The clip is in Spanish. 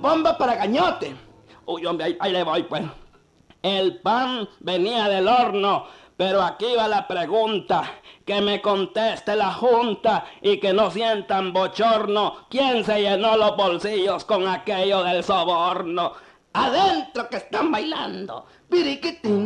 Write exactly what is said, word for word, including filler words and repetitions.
bomba para Gañote. Uy, hombre, ahí, ahí le voy, pues. El pan venía del horno, pero aquí va la pregunta, que me conteste la junta y que no sientan bochorno. ¿Quién se llenó los bolsillos con aquello del soborno? Adentro que están bailando, piriquitín.